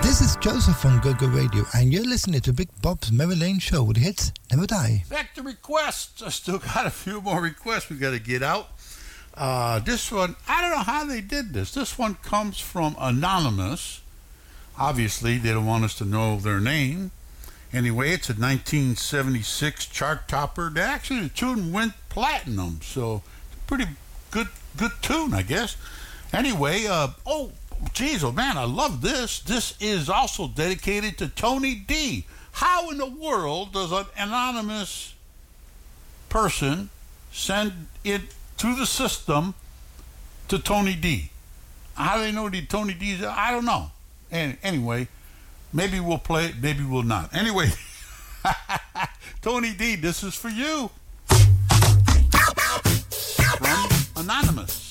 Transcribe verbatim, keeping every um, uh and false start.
This is Joseph from GoGo Radio, and you're listening to Big Bob's Merry Lane Show with the hits never die. Back to requests. I still got a few more requests we got to get out. Uh, this one, I don't know how they did this. This one comes from Anonymous. Obviously, they don't want us to know their name. Anyway, it's a nineteen seventy-six chart topper. Actually, the tune went platinum, so pretty good good tune, I guess. Anyway, uh, oh, geez, oh man, I love this. This is also dedicated to Tony D. How in the world does an anonymous person send it to the system to Tony D? How do they know the Tony D is? I don't know. And anyway, maybe we'll play it, maybe we'll not. Anyway, Tony D, this is for you. From Anonymous.